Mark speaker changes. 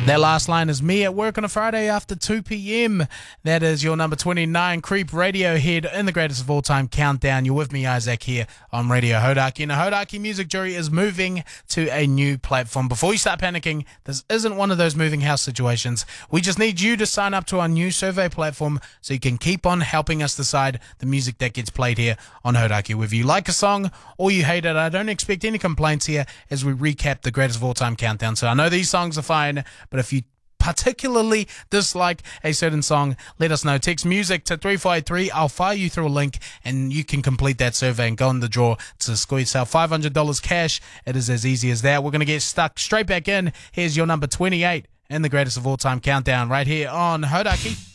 Speaker 1: That last line is me at work on a Friday after 2 p.m. That is your number 29, Creep Radiohead in the greatest of all time countdown. You're with me, Isaac, here on Radio Hodaki. And the Hodaki Music Jury is moving to a new platform. Before you start panicking, this isn't one of those moving house situations. We just need you to sign up to our new survey platform so you can keep on helping us decide the music that gets played here on Hodaki. Whether you like a song or you hate it, I don't expect any complaints here as we recap the greatest of all time countdown. So I know these songs are fine, but if you particularly dislike a certain song, let us know. Text music to 3583. I'll fire you through a link and you can complete that survey and go in the draw to score yourself $500 cash. It is as easy as that. We're going to get stuck straight back in. Here's your number 28 in the greatest of all time countdown right here on Hodaki.